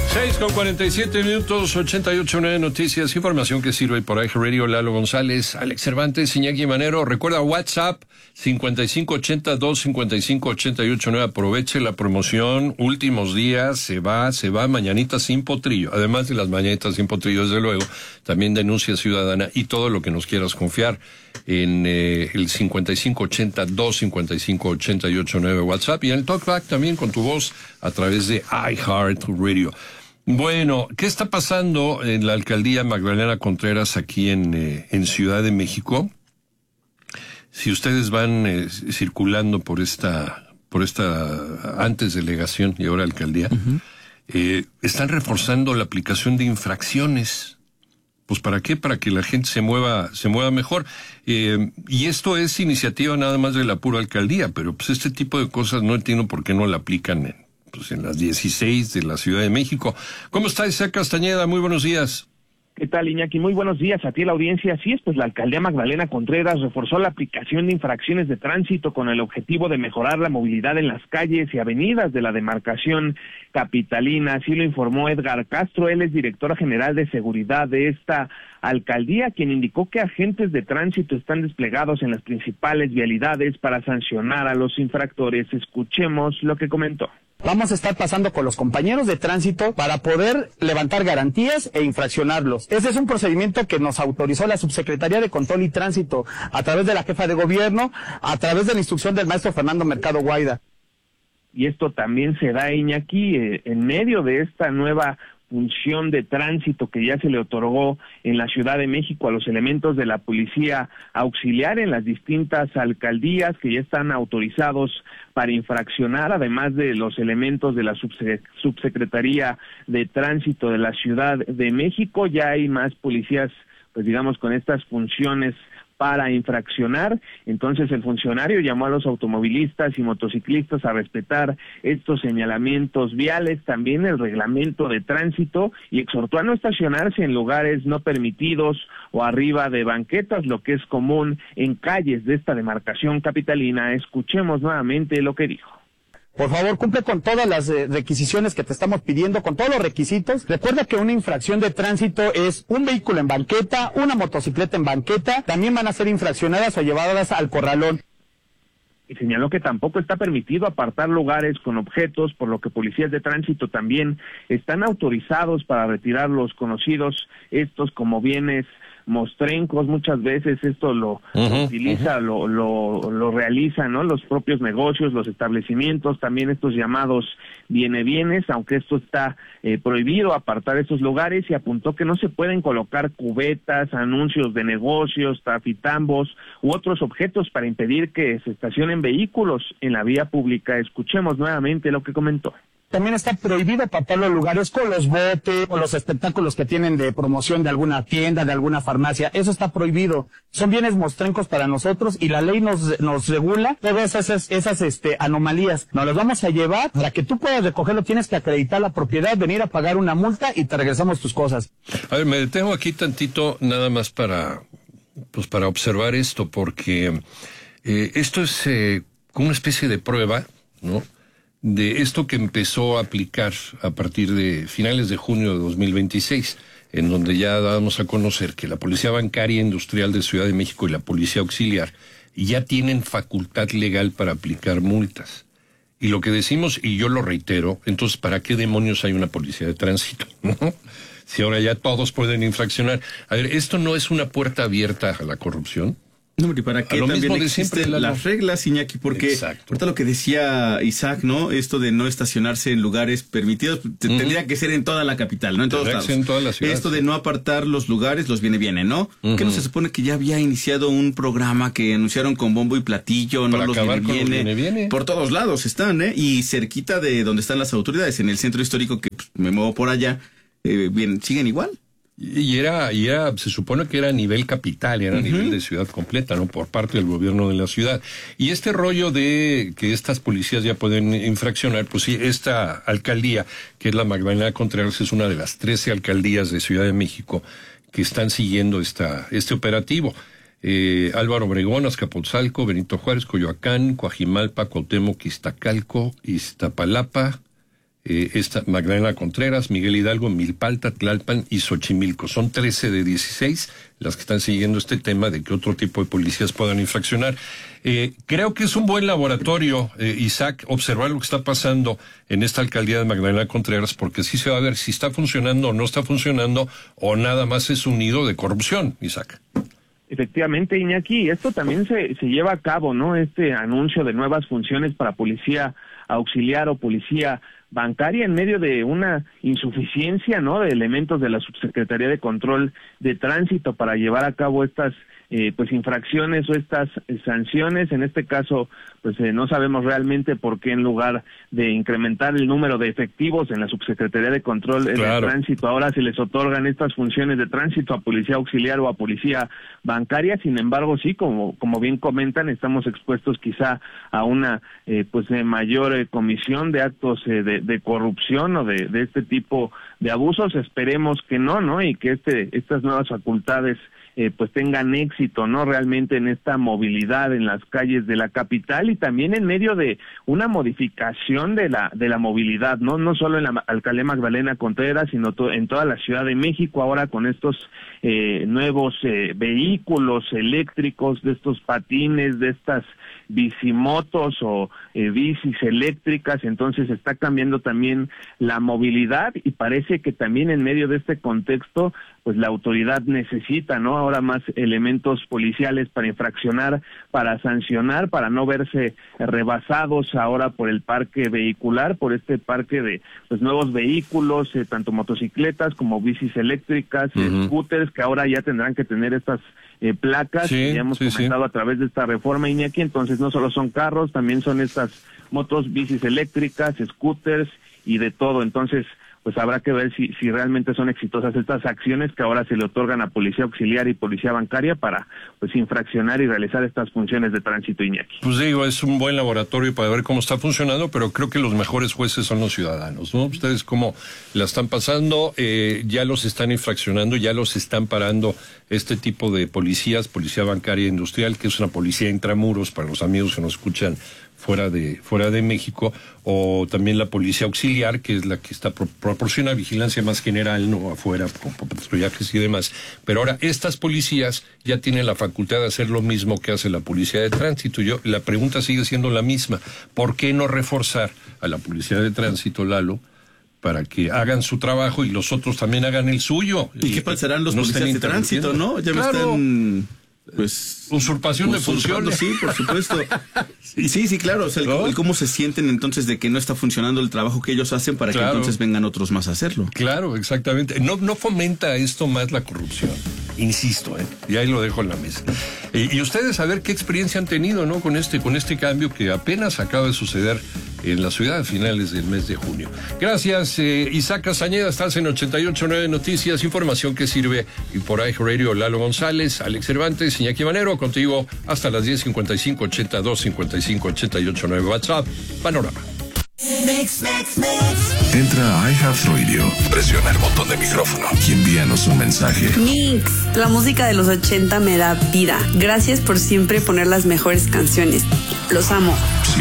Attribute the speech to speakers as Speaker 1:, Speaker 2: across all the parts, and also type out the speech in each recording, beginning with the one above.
Speaker 1: 6:47, 88.9 Noticias, información que sirve por iHeartRadio. Lalo González, Alex Cervantes, Iñaki Manero. Recuerda WhatsApp 5582-5588.9. Aproveche la promoción, últimos días, se va Mañanitas sin Potrillo. Además de las Mañanitas sin Potrillo, desde luego, también denuncia ciudadana y todo lo que nos quieras confiar en el 5582-5588.9 WhatsApp, y en el TalkBack también con tu voz a través de iHeartRadio. Bueno, ¿qué está pasando en la alcaldía Magdalena Contreras aquí en Ciudad de México? Si ustedes van circulando por esta antes delegación y ahora alcaldía, están reforzando la aplicación de infracciones. Pues ¿para qué? Para que la gente se mueva mejor. Y esto es iniciativa nada más de la pura alcaldía, pero pues este tipo de cosas no entiendo por qué no la aplican en las 16 de la Ciudad de México. ¿Cómo está Isaac Castañeda? Muy buenos días.
Speaker 2: ¿Qué tal, Iñaki? Muy buenos días a ti, la audiencia. Así es, pues la alcaldía Magdalena Contreras reforzó la aplicación de infracciones de tránsito con el objetivo de mejorar la movilidad en las calles y avenidas de la demarcación capitalina. Así lo informó Edgar Castro, él es director general de seguridad de esta alcaldía, quien indicó que agentes de tránsito están desplegados en las principales vialidades para sancionar a los infractores. Escuchemos lo que comentó.
Speaker 3: Vamos a estar pasando con los compañeros de tránsito para poder levantar garantías e infraccionarlos. Ese es un procedimiento que nos autorizó la Subsecretaría de Control y Tránsito a través de la jefa de gobierno, a través de la instrucción del maestro Fernando Mercado Guaida.
Speaker 2: Y esto también se da, Iñaki, en medio de esta nueva función de tránsito que ya se le otorgó en la Ciudad de México a los elementos de la policía auxiliar en las distintas alcaldías que ya están autorizados para infraccionar, además de los elementos de la Subsecretaría de Tránsito de la Ciudad de México. Ya hay más policías, pues digamos, con estas funciones para infraccionar. Entonces el funcionario llamó a los automovilistas y motociclistas a respetar estos señalamientos viales, también el reglamento de tránsito, y exhortó a no estacionarse en lugares no permitidos o arriba de banquetas, lo que es común en calles de esta demarcación capitalina. Escuchemos nuevamente lo que dijo.
Speaker 3: Por favor, cumple con todas las requisiciones que te estamos pidiendo, con todos los requisitos. Recuerda que una infracción de tránsito es un vehículo en banqueta, una motocicleta en banqueta, también van a ser infraccionadas o llevadas al corralón.
Speaker 2: Y señaló que tampoco está permitido apartar lugares con objetos, por lo que policías de tránsito también están autorizados para retirar los conocidos estos como bienes mostrencos. Muchas veces esto lo utiliza, lo realizan, ¿no?, los propios negocios, los establecimientos, también estos llamados bienes, aunque esto está prohibido apartar estos lugares, y apuntó que no se pueden colocar cubetas, anuncios de negocios, trafitambos u otros objetos para impedir que se estacionen vehículos en la vía pública. Escuchemos nuevamente lo que comentó.
Speaker 3: También está prohibido apartar los lugares con los botes o los espectáculos que tienen de promoción de alguna tienda, de alguna farmacia. Eso está prohibido. Son bienes mostrencos para nosotros y la ley nos regula todas esas anomalías. Nos las vamos a llevar. Para que tú puedas recogerlo tienes que acreditar la propiedad, venir a pagar una multa y te regresamos tus cosas.
Speaker 1: A ver, me detengo aquí tantito nada más para observar esto, porque esto es como una especie de prueba, ¿no?, de esto que empezó a aplicar a partir de finales de junio de 2026, en donde ya dábamos a conocer que la Policía Bancaria Industrial de Ciudad de México y la Policía Auxiliar ya tienen facultad legal para aplicar multas. Y lo que decimos, y yo lo reitero, entonces, ¿para qué demonios hay una policía de tránsito, no? Si ahora ya todos pueden infraccionar. A ver, ¿esto no es una puerta abierta a la corrupción?
Speaker 4: No, porque para qué también existen las reglas, Iñaki, porque ahorita lo que decía Isaac, ¿no? Esto de no estacionarse en lugares permitidos, tendría que ser en toda la capital, ¿no? En todos lados.
Speaker 1: En toda la ciudad.
Speaker 4: Esto de no apartar los lugares, los viene, ¿no? ¿Qué no se supone que ya había iniciado un programa que anunciaron con bombo y platillo,
Speaker 1: para
Speaker 4: no los viene? Por todos lados están, y cerquita de donde están las autoridades, en el centro histórico, que pues, me muevo por allá, siguen igual.
Speaker 1: Y se supone que era a nivel capital, era a nivel de ciudad completa, ¿no?, por parte del gobierno de la ciudad. Y este rollo de que estas policías ya pueden infraccionar, pues sí, esta alcaldía, que es la Magdalena Contreras, es una de las 13 alcaldías de Ciudad de México que están siguiendo este operativo. Álvaro Obregón, Azcapotzalco, Benito Juárez, Coyoacán, Coajimalpa, Cuauhtémoc, Iztacalco, Iztapalapa, esta Magdalena Contreras, Miguel Hidalgo, Milpalta, Tlalpan y Xochimilco. Son 13 de 16 las que están siguiendo este tema de que otro tipo de policías puedan infraccionar. Creo que es un buen laboratorio, Isaac, observar lo que está pasando en esta alcaldía de Magdalena Contreras, porque sí se va a ver si está funcionando o no está funcionando, o nada más es un nido de corrupción, Isaac.
Speaker 2: Efectivamente, Iñaki, esto también se lleva a cabo, ¿no? Este anuncio de nuevas funciones para policía auxiliar o policía bancaria en medio de una insuficiencia, ¿no?, de elementos de la Subsecretaría de Control de Tránsito para llevar a cabo estas pues infracciones o estas sanciones. En este caso, pues no sabemos realmente por qué en lugar de incrementar el número de efectivos en la Subsecretaría de Control de Tránsito, ahora se les otorgan estas funciones de tránsito a policía auxiliar o a policía bancaria. Sin embargo, sí, como bien comentan, estamos expuestos quizá a una mayor comisión de actos de corrupción o de este tipo de abusos. Esperemos que no, y que estas nuevas facultades pues tengan éxito, ¿no?, realmente en esta movilidad en las calles de la capital, y también en medio de una modificación de la movilidad, no solo en la alcaldía Magdalena Contreras, sino en toda la Ciudad de México, ahora con estos nuevos vehículos eléctricos, de estos patines, de estas bicimotos o bicis eléctricas. Entonces está cambiando también la movilidad, y parece que también en medio de este contexto pues la autoridad necesita, ¿no?, ahora más elementos policiales para infraccionar, para sancionar, para no verse rebasados ahora por el parque vehicular, por este parque de pues nuevos vehículos, tanto motocicletas como bicis eléctricas, scooters, que ahora ya tendrán que tener estas placas, que ya hemos comentado a través de esta reforma, Iñaki. Entonces no solo son carros, también son estas motos, bicis eléctricas, scooters y de todo. Entonces pues habrá que ver si realmente son exitosas estas acciones que ahora se le otorgan a policía auxiliar y policía bancaria para pues infraccionar y realizar estas funciones de tránsito, Iñaki.
Speaker 1: Pues digo, es un buen laboratorio para ver cómo está funcionando, pero creo que los mejores jueces son los ciudadanos, ¿no? Ustedes cómo la están pasando, ya los están infraccionando, ya los están parando este tipo de policías, policía bancaria e industrial, que es una policía intramuros para los amigos que nos escuchan fuera de México, o también la policía auxiliar, que es la que proporciona vigilancia más general, no afuera, con patrullajes y demás. Pero ahora estas policías ya tienen la facultad de hacer lo mismo que hace la policía de tránsito. La pregunta sigue siendo la misma: ¿por qué no reforzar a la policía de tránsito, Lalo, para que hagan su trabajo y los otros también hagan el suyo?
Speaker 4: ¿Y qué pasarán los policías de tránsito, no? Ya me están... Pues
Speaker 1: usurpación de funciones.
Speaker 4: Sí, por supuesto. Sí, claro. O sea, el cómo se sienten entonces de que no está funcionando el trabajo que ellos hacen para que entonces vengan otros más a hacerlo.
Speaker 1: Claro, exactamente. No fomenta esto más la corrupción. Insisto, y ahí lo dejo en la mesa. Y ustedes a ver qué experiencia han tenido, ¿no?, con este cambio que apenas acaba de suceder en la ciudad a finales del mes de junio. Gracias, Isaac Castañeda. Estás en 88.9 Noticias, información que sirve. Y por iHeartRadio, Lalo González, Alex Cervantes, Iñaki Manero, contigo hasta las 10:55, 8255 889. WhatsApp, Panorama.
Speaker 5: Entra a iHeartRadio, presiona el botón de micrófono y envíanos un mensaje.
Speaker 6: Mix, la música de los 80 me da vida. Gracias por siempre poner las mejores canciones. Los amo.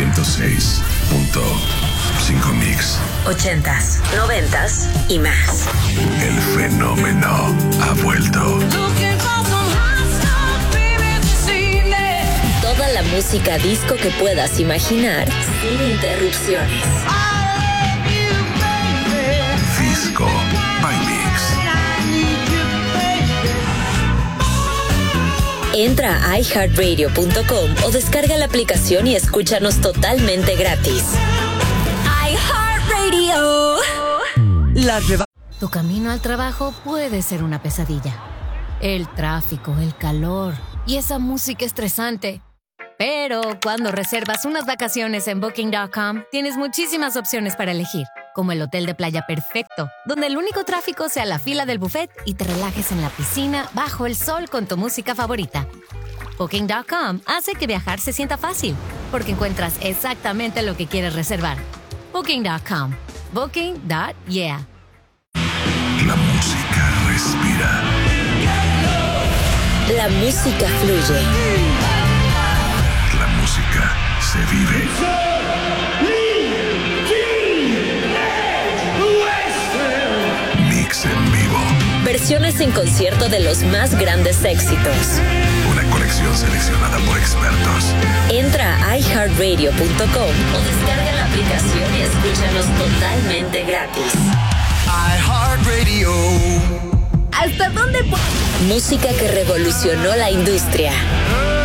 Speaker 5: 106.5 Mix.
Speaker 7: 80s, 90s y más.
Speaker 5: El fenómeno ha vuelto.
Speaker 7: Toda la música disco que puedas imaginar sin interrupciones.
Speaker 5: Disco by Mix.
Speaker 7: Entra a iHeartRadio.com o descarga la aplicación y escúchanos totalmente gratis. iHeartRadio.
Speaker 8: Tu camino al trabajo puede ser una pesadilla. El tráfico, el calor y esa música estresante. Pero cuando reservas unas vacaciones en Booking.com, tienes muchísimas opciones para elegir, como el hotel de playa perfecto, donde el único tráfico sea la fila del buffet y te relajes en la piscina bajo el sol con tu música favorita. Booking.com hace que viajar se sienta fácil, porque encuentras exactamente lo que quieres reservar. Booking.com. Booking.yeah.
Speaker 5: La música respira.
Speaker 7: La música fluye.
Speaker 5: La música se vive.
Speaker 7: versiones en concierto de los más grandes éxitos.
Speaker 5: Una colección seleccionada por expertos.
Speaker 7: Entra a iHeartRadio.com o descarga la aplicación y escúchanos totalmente gratis.
Speaker 9: iHeartRadio.
Speaker 7: ¿Hasta dónde? Música que revolucionó la industria.